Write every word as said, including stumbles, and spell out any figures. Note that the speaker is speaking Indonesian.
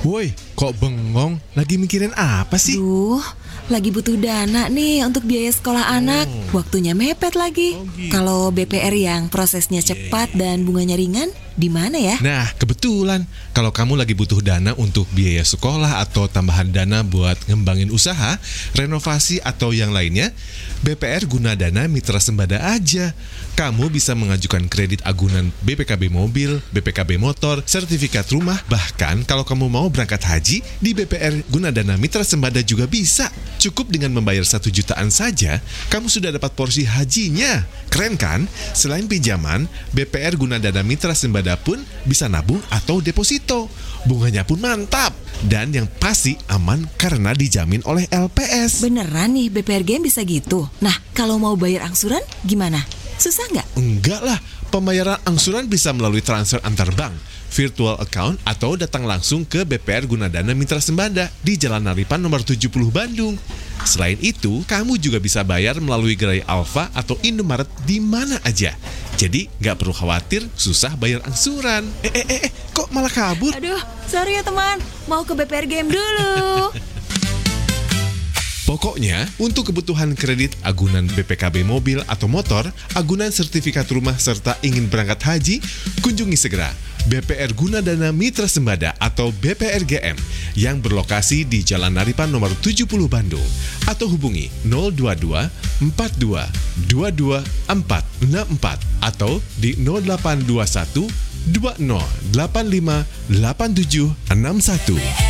Woi, kok bengong? Lagi mikirin apa sih? Duh, lagi butuh dana nih untuk biaya sekolah anak. Waktunya mepet lagi. Oh, gitu. Kalau B P R yang prosesnya cepat dan bunganya ringan, di mana ya? Nah, kebetulan kalau kamu lagi butuh dana untuk biaya sekolah atau tambahan dana buat ngembangin usaha, renovasi atau yang lainnya, B P R Gunadana Mitra Sembada aja. Kamu bisa mengajukan kredit agunan B P K B mobil, B P K B motor, sertifikat rumah, bahkan kalau kamu mau berangkat haji, di B P R Gunadana Mitra Sembada juga bisa. Cukup dengan membayar satu jutaan saja, kamu sudah dapat porsi hajinya. Keren kan? Selain pinjaman, B P R Gunadana Mitra Sembada pun bisa nabung atau deposito. Bunganya pun mantap. Dan yang pasti aman karena dijamin oleh L P S. Beneran nih B P R G M bisa gitu? Nah, kalau mau bayar angsuran gimana? Susah nggak? Enggak lah, pembayaran angsuran bisa melalui transfer antar bank, virtual account, atau datang langsung ke B P R Gunadana Mitra Sembada di Jalan Naripan nomor tujuh puluh Bandung. Selain itu, kamu juga bisa bayar melalui gerai Alfa atau Indomaret di mana aja. Jadi nggak perlu khawatir susah bayar angsuran. Eh, eh, eh, eh, kok malah kabur? Aduh, sorry ya teman. Mau ke B P R G M dulu. Pokoknya, untuk kebutuhan kredit agunan B P K B mobil atau motor, agunan sertifikat rumah serta ingin berangkat haji, kunjungi segera B P R Gunadana Mitra Sembada atau B P R G M yang berlokasi di Jalan Naripan nomor tujuh puluh Bandung atau hubungi nol dua dua empat dua dua dua empat enam empat atau di nol delapan dua satu dua nol delapan lima delapan tujuh enam satu.